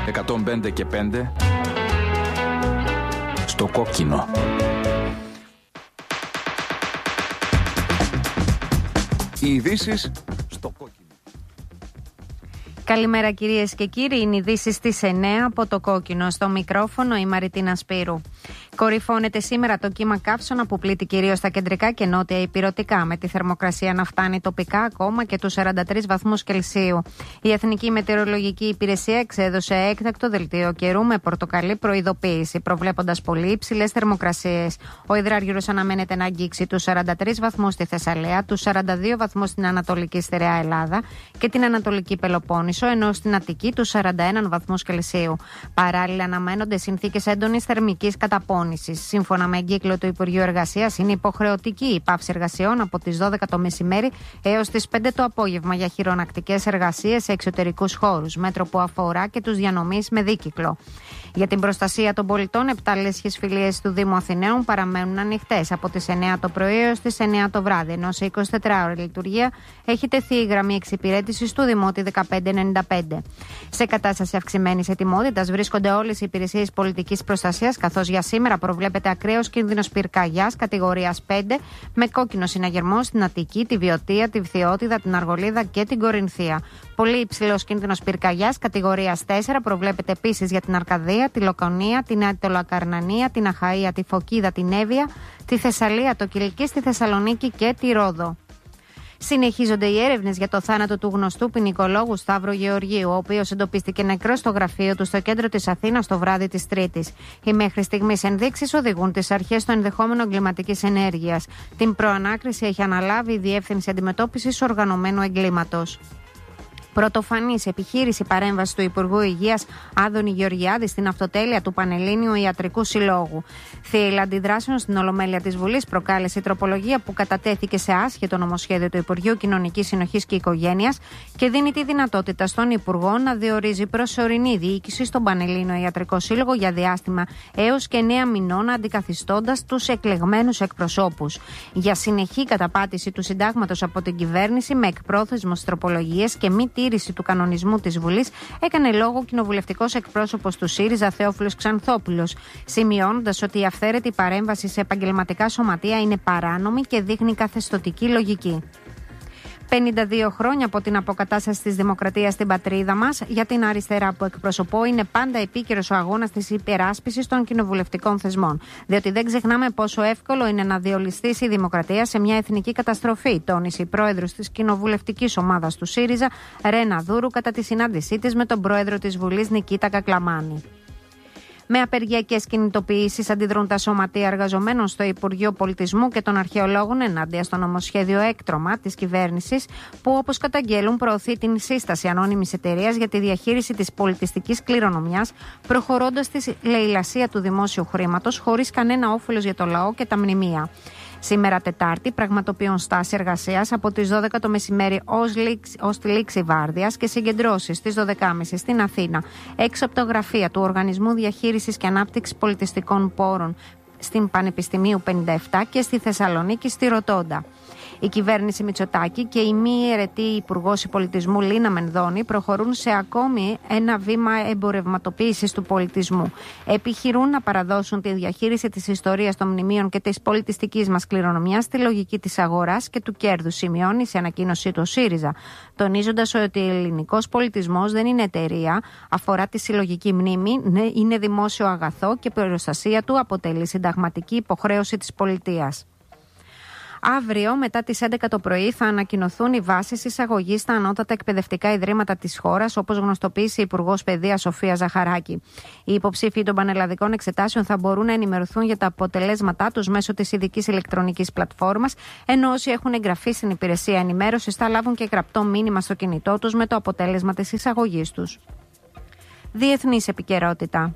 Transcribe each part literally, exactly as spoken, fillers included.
εκατόν πέντε και πέντε στο κόκκινο. Οι ειδήσεις στο κόκκινο. Καλημέρα κυρίες και κύριοι, είναι ειδήσεις στις εννέα από το κόκκινο. Στο μικρόφωνο η Μαριτίνα Σπύρου. Κορυφώνεται σήμερα το κύμα καύσωνα που πλήττει κυρίως στα κεντρικά και νότια ηπειρωτικά, με τη θερμοκρασία να φτάνει τοπικά ακόμα και τους σαράντα τρεις βαθμούς Κελσίου. Η Εθνική Μετεωρολογική Υπηρεσία εξέδωσε έκτακτο δελτίο καιρού με πορτοκαλί προειδοποίηση, προβλέποντας πολύ υψηλές θερμοκρασίες. Ο υδράργυρος αναμένεται να αγγίξει τους σαράντα τρεις βαθμούς στη Θεσσαλία, τους σαράντα δύο βαθμούς στην Ανατολική Στερεά Ελλάδα και την Ανατολική Πελοπόννησο, ενώ στην Αττική τους σαράντα ένα βαθμούς Κελσίου. Παράλληλα, αναμένονται συνθήκες έντονης θερμικής καταπώνησης. Σύμφωνα με εγκύκλιο του Υπουργείου Εργασίας, είναι υποχρεωτική η πάυση εργασιών από τις δώδεκα το μεσημέρι έως τις πέντε το απόγευμα για χειρονακτικές εργασίες σε εξωτερικούς χώρους, μέτρο που αφορά και τους διανομείς με δίκυκλο. Για την προστασία των πολιτών, επτά λέσχες φιλίες του Δήμου Αθηναίων παραμένουν ανοιχτές από τις εννέα το πρωί έως τις εννέα το βράδυ, ενώ σε εικοσιτετράωρη λειτουργία έχει τεθεί η γραμμή εξυπηρέτησης του Δημότη δεκαπέντε ενενήντα πέντε. Σε κατάσταση αυξημένης ετοιμότητας βρίσκονται όλες οι υπηρεσίες πολιτικής προστασίας, καθώς για σήμερα προβλέπεται ακραίος κίνδυνος πυρκαγιάς κατηγορίας πέντε με κόκκινο συναγερμό στην Αττική, τη Βιωτία, τη Φθιώτιδα, την Αργολίδα και την Κορινθία. Πολύ υψηλός κίνδυνος πυρκαγιάς κατηγορίας τέσσερα προβλέπεται επίσης για την Αρκαδία, τη Λοκονία, την Αττολοακαρνανία, την Αχαΐα, τη Φωκίδα, την Εύβοια, τη Θεσσαλία, το Κιλκί, στη Θεσσαλονίκη και τη Ρόδο. Συνεχίζονται οι έρευνες για το θάνατο του γνωστού ποινικολόγου Σταύρο Γεωργίου, ο οποίος εντοπίστηκε νεκρός στο γραφείο του στο κέντρο της Αθήνας το βράδυ της Τρίτης. Οι μέχρι στιγμής ενδείξεις οδηγούν τις αρχές στο ενδεχόμενο εγκληματικής ενέργειας. Την προανάκριση έχει αναλάβει η Διεύθυνση Αντιμετώπισης Οργανωμένου Εγκλήματος. Πρωτοφανής επιχείρηση παρέμβαση του Υπουργού Υγείας Άδωνη Γεωργιάδη στην αυτοτέλεια του Πανελλήνιου Ιατρικού Συλλόγου. Θύελλα αντιδράσεων στην Ολομέλεια της Βουλής προκάλεσε η τροπολογία που κατατέθηκε σε άσχετο νομοσχέδιο του Υπουργείου Κοινωνικής Συνοχής και Οικογένειας και δίνει τη δυνατότητα στον Υπουργό να διορίζει προσωρινή διοίκηση στον Πανελλήνιο Ιατρικό Σύλλογο για διάστημα έως και εννέα μηνών, αντικαθιστώντας τους εκλεγμένους εκπροσώπους. Για συνεχή καταπάτηση του συντάγματος από την κυβέρνηση με εκπρόθεσμος τροπολογίες και μη τήρηση του κανονισμού της Βουλής, έκανε λόγο κοινοβουλευτικός εκπρόσωπος του ΣΥΡΙΖΑ Θεόφιλος Ξανθόπουλος, σημειώνοντας ότι η αυθαίρετη παρέμβαση σε επαγγελματικά σωματεία είναι παράνομη και δείχνει καθεστωτική λογική. πενήντα δύο χρόνια από την αποκατάσταση της δημοκρατίας στην πατρίδα μας, για την αριστερά που εκπροσωπώ, είναι πάντα επίκαιρος ο αγώνας της υπεράσπισης των κοινοβουλευτικών θεσμών. Διότι δεν ξεχνάμε πόσο εύκολο είναι να διολυστήσει η δημοκρατία σε μια εθνική καταστροφή, τόνισε η πρόεδρος της κοινοβουλευτικής ομάδας του ΣΥΡΙΖΑ, Ρένα Δούρου, κατά τη συνάντησή της με τον πρόεδρο της Βουλής, Νικήτα Κακλαμάνη. Με απεργιακές κινητοποιήσεις αντιδρούν τα σωματεία εργαζομένων στο Υπουργείο Πολιτισμού και των Αρχαιολόγων ενάντια στο νομοσχέδιο έκτρωμα της κυβέρνησης, που, όπως καταγγέλουν, προωθεί την σύσταση ανώνυμης εταιρείας για τη διαχείριση της πολιτιστικής κληρονομιάς, προχωρώντας στη λαιλασία του δημόσιου χρήματος χωρίς κανένα όφελος για το λαό και τα μνημεία. Σήμερα Τετάρτη πραγματοποιούν στάση εργασίας από τις δώδεκα το μεσημέρι ως, λήξη, ως τη λήξη βάρδιας και συγκεντρώσεις στις δώδεκα και μισή στην Αθήνα, έξω από τα γραφεία του Οργανισμού Διαχείρισης και Ανάπτυξης Πολιτιστικών Πόρων στην Πανεπιστημίου πενήντα επτά και στη Θεσσαλονίκη στη Ρωτώντα. Η κυβέρνηση Μητσοτάκη και η μη αιρετή υπουργός πολιτισμού Λίνα Μενδώνη προχωρούν σε ακόμη ένα βήμα εμπορευματοποίησης του πολιτισμού. Επιχειρούν να παραδώσουν τη διαχείριση της ιστορίας των μνημείων και της πολιτιστικής μας κληρονομιάς στη λογική της αγοράς και του κέρδους, σημειώνει σε ανακοίνωσή του ΣΥΡΙΖΑ, τονίζοντας ότι ο ελληνικός πολιτισμός δεν είναι εταιρεία, αφορά τη συλλογική μνήμη, είναι δημόσιο αγαθό και η προστασία του αποτελεί συνταγματική υποχρέωση της πολιτείας. Αύριο, μετά τις έντεκα το πρωί, θα ανακοινωθούν οι βάσεις εισαγωγής στα ανώτατα εκπαιδευτικά ιδρύματα της χώρας, όπως γνωστοποίησε η Υπουργός Παιδείας Σοφία Ζαχαράκη. Οι υποψήφοι των πανελλαδικών εξετάσεων θα μπορούν να ενημερωθούν για τα αποτελέσματά τους μέσω της ειδικής ηλεκτρονικής πλατφόρμας, ενώ όσοι έχουν εγγραφεί στην υπηρεσία ενημέρωσης θα λάβουν και γραπτό μήνυμα στο κινητό τους με το αποτέλεσμα της εισαγωγής τους. Διεθνής επικαιρότητα.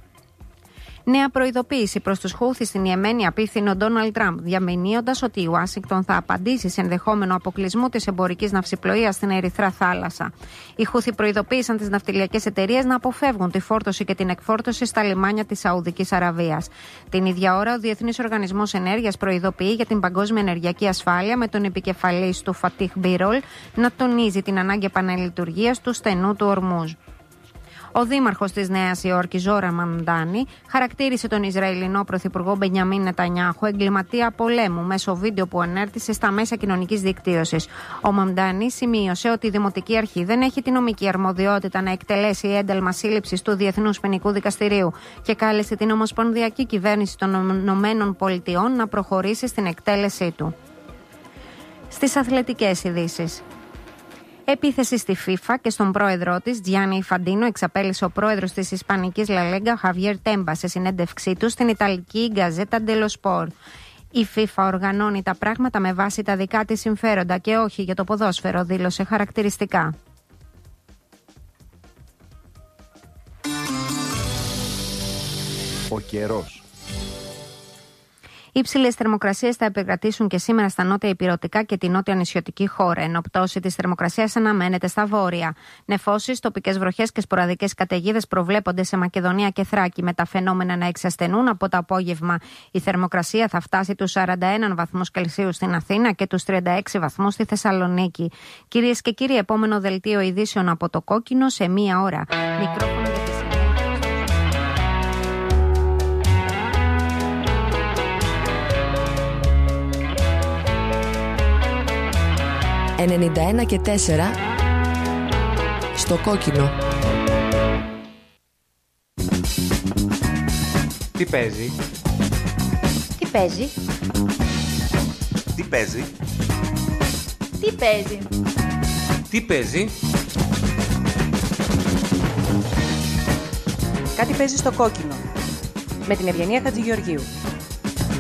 Νέα προειδοποίηση προς τους Χούθι στην Ιεμένη απίθυνε ο Ντόναλντ Τραμπ, διαμηνύοντας ότι η Ουάσιγκτον θα απαντήσει σε ενδεχόμενο αποκλεισμό της εμπορικής ναυσιπλοείας στην Ερυθρά θάλασσα. Οι Χούθι προειδοποίησαν τις ναυτιλιακές εταιρείες να αποφεύγουν τη φόρτωση και την εκφόρτωση στα λιμάνια της Σαουδικής Αραβίας. Την ίδια ώρα, ο Διεθνής Οργανισμός Ενέργειας προειδοποιεί για την παγκόσμια ενεργειακή ασφάλεια, με τον επικεφαλής του Φατίχ Μπίρολ να τονίζει την ανάγκη επαναλειτουργίας του στενού του Ορμούζ. Ο δήμαρχος της Νέας Υόρκης, Ζόρα Μαμντάνι, χαρακτήρισε τον Ισραηλινό πρωθυπουργό Μπενιαμίν Νετανιάχου εγκληματία πολέμου μέσω βίντεο που ανέρτησε στα μέσα κοινωνικής δικτύωσης. Ο Μαμντάνι σημείωσε ότι η Δημοτική Αρχή δεν έχει τη νομική αρμοδιότητα να εκτελέσει ένταλμα σύλληψης του Διεθνούς Ποινικού Δικαστηρίου και κάλεσε την Ομοσπονδιακή Κυβέρνηση των Ηνωμένων Πολιτειών να προχωρήσει στην εκτέλεσή του. Στις αθλητικές ειδήσεις. Επίθεση στη FIFA και στον πρόεδρό της, Gianni Infantino, εξαπέλυσε ο πρόεδρος της Ισπανικής La Liga, Javier Tebas, σε συνέντευξή του στην Ιταλική Gazzetta dello Sport. Η FIFA οργανώνει τα πράγματα με βάση τα δικά της συμφέροντα και όχι για το ποδόσφαιρο, δήλωσε χαρακτηριστικά. Ο καιρός. Οι υψηλές θερμοκρασίες θα επικρατήσουν και σήμερα στα νότια ηπειρωτικά και τη νότια νησιωτική χώρα, ενώ πτώση της θερμοκρασίας αναμένεται στα βόρεια. Νεφώσεις, τοπικές βροχές και σποραδικές καταιγίδες προβλέπονται σε Μακεδονία και Θράκη, με τα φαινόμενα να εξασθενούν από το απόγευμα. Η θερμοκρασία θα φτάσει τους σαράντα ένα βαθμούς Κελσίου στην Αθήνα και τους τριάντα έξι βαθμούς στη Θεσσαλονίκη. Κυρίες και κύριοι, επόμενο δελτίο ειδήσεων από το Κόκκινο σε μία ώρα. Μικρόφωνο για τη ενενήντα ένα και τέσσερα στο Κόκκινο. Τι παίζει? Τι παίζει? Τι παίζει? Τι παίζει? Τι παίζει? Κάτι παίζει στο Κόκκινο με την Ευγενία Χατζηγεωργίου.